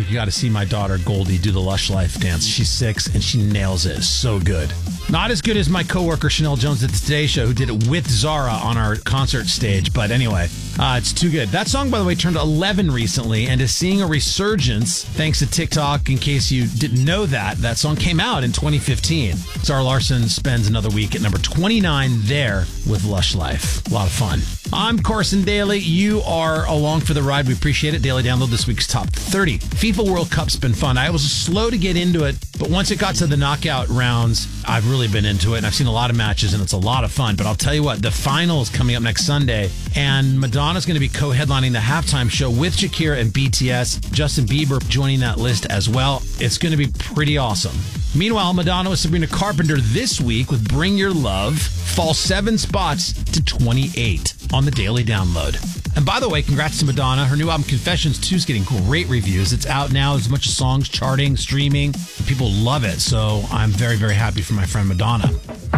you got to see my daughter Goldie do the Lush Life dance. She's 6 and she nails it. So good. Not as good as my coworker Chanel Jones at the Today Show, who did it with Zara on our concert stage. But anyway, it's too good. That song, by the way, turned 11 recently and is seeing a resurgence thanks to TikTok. In case you didn't know that song came out in 2015. Zara Larsson spends another week at number 29 there with Lush Life. A lot of fun. I'm Carson Daly. You are along for the ride. We appreciate it. Daily Download this week's top 30. FIFA World Cup's been fun. I was slow to get into it, but once it got to the knockout rounds, I've really been into it, and I've seen a lot of matches, and it's a lot of fun. But I'll tell you what, the final is coming up next Sunday, and Madonna's going to be co-headlining the halftime show with Shakira and BTS. Justin Bieber joining that list as well. It's going to be pretty awesome. Meanwhile, Madonna with Sabrina Carpenter this week with Bring Your Love falls 7 spots to 28 on the Daily Download. And by the way, congrats to Madonna. Her new album Confessions 2 is getting great reviews. It's out now. There's a bunch of songs charting, streaming. People love it. So I'm very, very happy for my friend Madonna.